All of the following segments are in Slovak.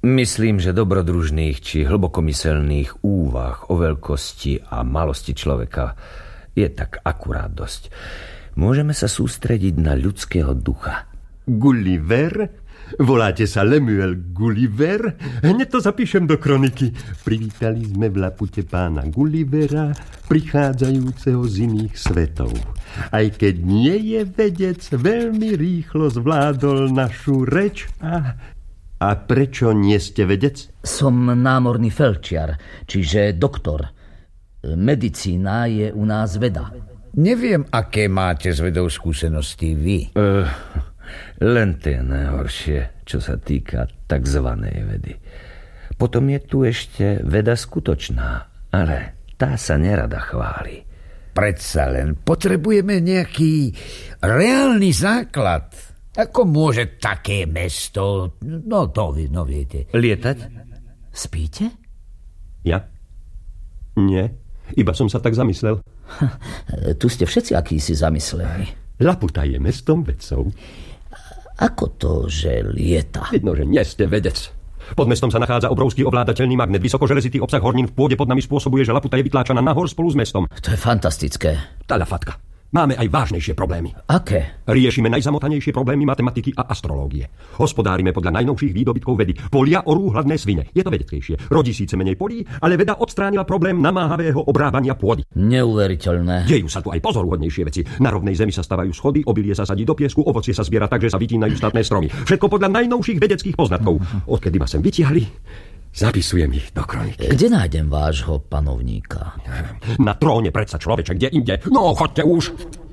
Myslím, že dobrodružných či hlbokomyselných úvah o veľkosti a malosti človeka je tak akurát dosť. Môžeme sa sústrediť na ľudského ducha. Gulliver? Voláte sa Lemuel Gulliver? Hneď to zapíšem do kroniky. Privítali sme v Lapute pána Gullivera, prichádzajúceho z iných svetov. Aj keď nie je vedec, veľmi rýchlo zvládol našu reč. A prečo nie ste vedec? Som námorný felčiar, čiže doktor. Medicína je u nás veda. Neviem, aké máte s vedou skúsenosti vy. Len tie najhoršie, čo sa týka takzvanej vedy. Potom je tu ešte veda skutočná, ale tá sa nerada chváli. Predsa len potrebujeme nejaký reálny základ. Ako môže také mesto, no viete. Lietať? Spíte? Ja? Nie, iba som sa tak zamyslel. Tu ste všetci akýsi zamyslení. Laputa je mestom vedcov. Ako to, že lieta? Vidno, že nie ste vedec. Pod mestom sa nachádza obrovský ovládateľný magnet. Vysokoželezitý obsah hornín v pôde pod nami spôsobuje, že Laputa je vytláčaná nahor spolu s mestom. To je fantastické. Talafatka. Máme aj vážnejšie problémy. Aké? Riešime najzamotanejšie problémy matematiky a astrológie. Hospodárime podľa najnovších výdobytkov vedy. Polia orú hlavné svine. Je to vedeckejšie. Rodí síce menej polí, ale veda odstránila problém namáhavého obrábania pôdy. Neuveriteľné. Dejú sa tu aj pozoruhodnejšie veci. Na rovnej zemi sa stavajú schody, obilie sa sadí do piesku, ovocie sa zbiera tak, že sa vytínajú štátne stromy. Všetko podľa najnovších vedeckých poznatkov. Odkedy ma sem vytiahli, zapisujem ich do kroniky. Kde nájdem vášho panovníka? Na tróne predsa, človeče, kde inde. No, choďte už.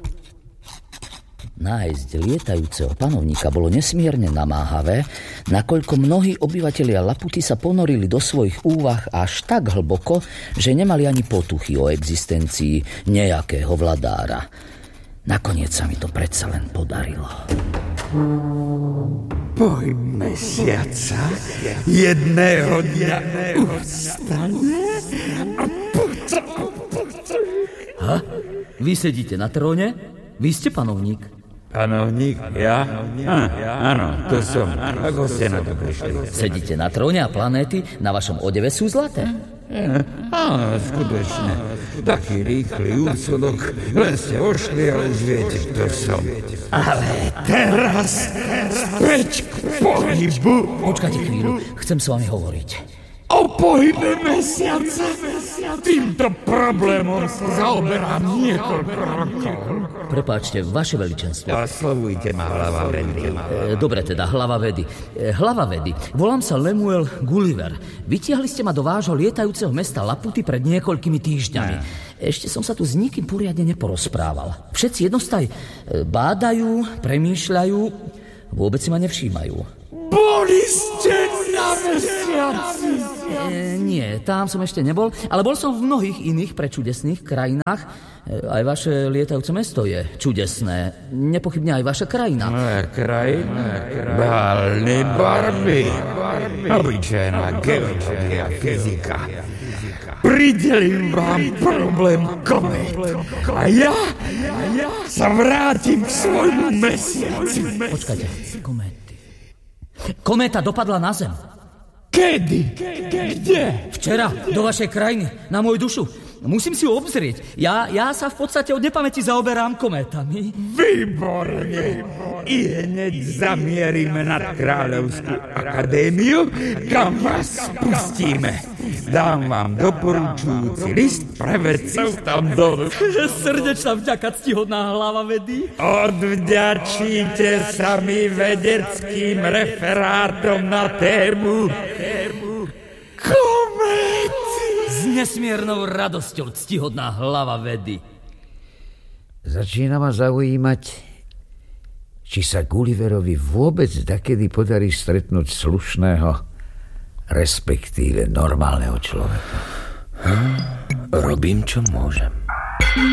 Nájsť lietajúceho panovníka bolo nesmierne namáhavé, nakoľko mnohí obyvatelia Laputy sa ponorili do svojich úvah až tak hlboko, že nemali ani potuchy o existencii nejakého vladára. Nakoniec sa mi to predsa len podarilo. Boj mesiaca jedného dňa ustane a Ha? Vy sedíte na tróne? Vy ste panovník? Panovník? Ja? Áno, to som. Ako ste na to prišli? Sedíte na tróne a planéty na vašom odeve sú zlaté? Áno, skutočne. Taký rýchly úsudok. Len ste ošli a už viete, kto som. Ale teraz späť k pohybu. Počkajte chvíľu, chcem s vami hovoriť. O pohybe mesiaca. Týmto problémom sa zaoberám niekoľko rokov. Prepáčte, vaše veličenstvo. Oslovujte ma hlava vedy. Dobre teda, hlava vedy. Hlava vedy. Volám sa Lemuel Gulliver. Vytiahli ste ma do vášho lietajúceho mesta Laputy pred niekoľkými týždňami. Ešte som sa tu s nikým poriadne neporozprával. Všetci jednostaj bádajú, premýšľajú, vôbec si ma nevšímajú. Boli ste na mesiaci? Nie, tam som ešte nebol, ale bol som v mnohých iných prečudesných krajinách. Aj vaše lietajúce mesto je čudesné. Nepochybne aj vaša krajina. Krajina? Bálny barby. Obyčajná geológia, fyzika. Pridelím vám problém komét. A ja sa vrátim k svojmu mesiaci. Počkajte, kométy. Kométa dopadla na zem. Kedy? Kde? Včera, do vašej krajiny, na moju dušu. Musím si ju obzrieť. Ja sa v podstate od nepamäti zaoberám kométami. Výborne. I hneď zamierime nad Kráľovskú akadémiu, kam vás spustíme. Dám vám doporučujúci list pre vedcov tam dolu. Srdečná vďaka, ctihodná hlava vedy. Odvďačíte sa mi vedeckým referátom na tému kométy. S nesmiernou radosťou, ctihodná hlava vedy. Začína ma zaujímať, či sa Gulliverovi vôbec dakedy podarí stretnúť slušného, respektíve normálneho človeka. Robím, čo môžem.